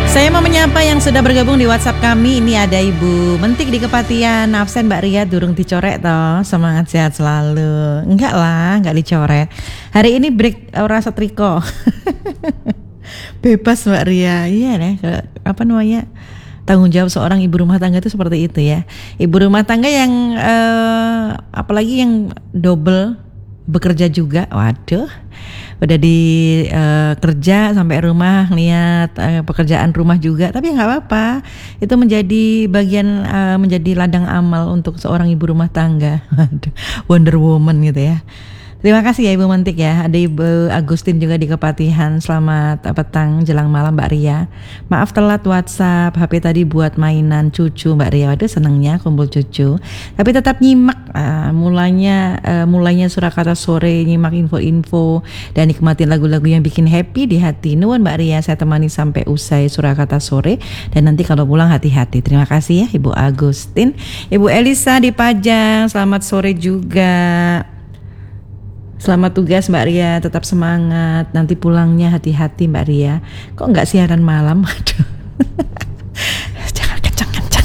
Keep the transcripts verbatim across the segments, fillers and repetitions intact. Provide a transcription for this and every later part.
Saya mau menyapa yang sudah bergabung di WhatsApp kami. Ini ada Ibu Mentik di Kepatihan. Absen Mbak Ria, durung dicorek toh. Semangat sehat selalu. Enggak lah, enggak dicoret. Hari ini break ora setrika. Bebas Mbak Ria. Iya deh, apa namanya? Tanggung jawab seorang ibu rumah tangga itu seperti itu ya. Ibu rumah tangga yang eh, apalagi yang double bekerja juga. Waduh. Udah di uh, kerja sampai rumah lihat uh, pekerjaan rumah juga, tapi nggak apa-apa, itu menjadi bagian uh, menjadi ladang amal untuk seorang ibu rumah tangga. Wonder Woman gitu ya. Terima kasih ya Ibu Mentik ya. Ada Ibu Agustin juga di Kepatihan. Selamat petang jelang malam Mbak Ria. Maaf telat WhatsApp, H P tadi buat mainan cucu Mbak Ria. Waduh senengnya kumpul cucu. Tapi tetap nyimak uh, mulanya uh, mulainya Surakarta sore, nyimak info-info dan nikmatin lagu-lagu yang bikin happy di hati. Nuwun Mbak Ria, saya temani sampai usai Surakarta sore dan nanti kalau pulang hati-hati. Terima kasih ya Ibu Agustin. Ibu Elisa di Pajang, selamat sore juga. Selamat tugas Mbak Ria, tetap semangat. Nanti pulangnya hati-hati Mbak Ria. Kok nggak siaran malam? Aduh. Jangan kencang-kencang.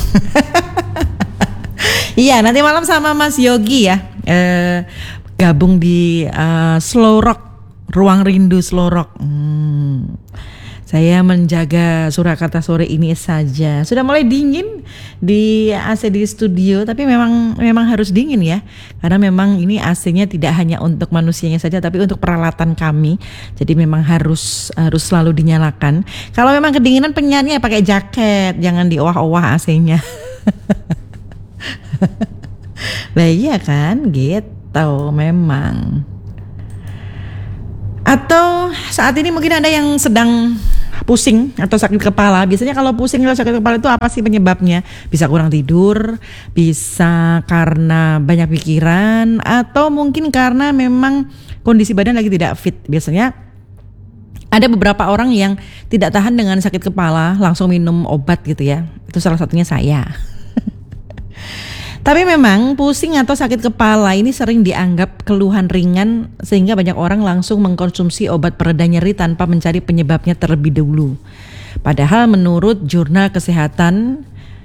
Iya, nanti malam sama Mas Yogi ya. Eh, gabung di uh, Slow Rock, Ruang Rindu Slow Rock. Hmm. Saya menjaga Surakarta sore ini saja. Sudah mulai dingin di A C di studio, tapi memang memang harus dingin ya. Karena memang ini A C-nya tidak hanya untuk manusianya saja, tapi untuk peralatan kami. Jadi memang harus harus selalu dinyalakan. Kalau memang kedinginan penyanyi pakai jaket, jangan diowah-owah A C-nya. Lah iya kan, gitu memang. Atau saat ini mungkin ada yang sedang pusing atau sakit kepala. Biasanya kalau pusing atau sakit kepala itu apa sih penyebabnya? Bisa kurang tidur, bisa karena banyak pikiran, atau mungkin karena memang kondisi badan lagi tidak fit. Biasanya ada beberapa orang yang tidak tahan dengan sakit kepala, langsung minum obat gitu ya. Itu salah satunya saya. Tapi memang pusing atau sakit kepala ini sering dianggap keluhan ringan sehingga banyak orang langsung mengkonsumsi obat pereda nyeri tanpa mencari penyebabnya terlebih dahulu. Padahal menurut Jurnal Kesehatan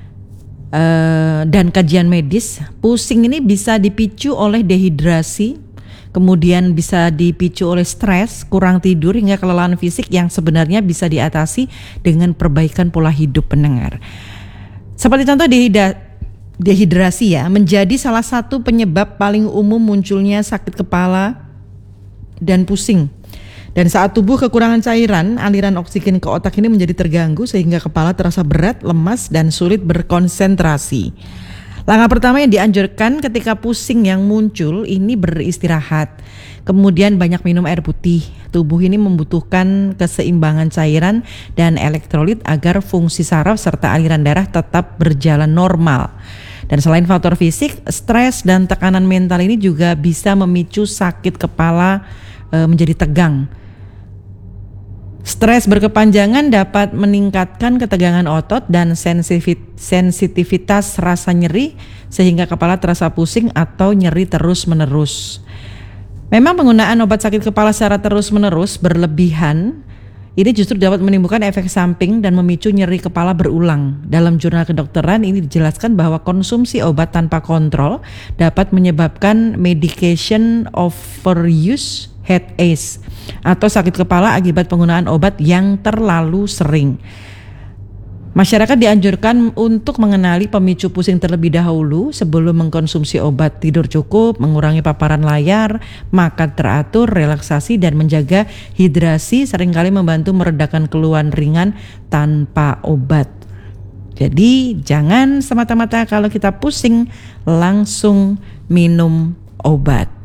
uh, dan Kajian Medis, pusing ini bisa dipicu oleh dehidrasi, kemudian bisa dipicu oleh stres, kurang tidur hingga kelelahan fisik yang sebenarnya bisa diatasi dengan perbaikan pola hidup pendengar. Seperti contoh dehidrasi. Dehidrasi ya menjadi salah satu penyebab paling umum munculnya sakit kepala dan pusing. Dan saat tubuh kekurangan cairan, aliran oksigen ke otak ini menjadi terganggu sehingga kepala terasa berat, lemas dan sulit berkonsentrasi. Langkah pertama yang dianjurkan ketika pusing yang muncul ini beristirahat. Kemudian banyak minum air putih. Tubuh ini membutuhkan keseimbangan cairan dan elektrolit agar fungsi saraf serta aliran darah tetap berjalan normal. Dan selain faktor fisik, stres dan tekanan mental ini juga bisa memicu sakit kepala e, menjadi tegang. Stres berkepanjangan dapat meningkatkan ketegangan otot dan sensitivitas rasa nyeri sehingga kepala terasa pusing atau nyeri terus-menerus. Memang penggunaan obat sakit kepala secara terus-menerus berlebihan ini justru dapat menimbulkan efek samping dan memicu nyeri kepala berulang. Dalam jurnal kedokteran ini dijelaskan bahwa konsumsi obat tanpa kontrol dapat menyebabkan medication overuse headache atau sakit kepala akibat penggunaan obat yang terlalu sering. Masyarakat dianjurkan untuk mengenali pemicu pusing terlebih dahulu sebelum mengkonsumsi obat. Tidur cukup, mengurangi paparan layar, makan teratur, relaksasi dan menjaga hidrasi seringkali membantu meredakan keluhan ringan tanpa obat. Jadi jangan semata-mata kalau kita pusing langsung minum obat.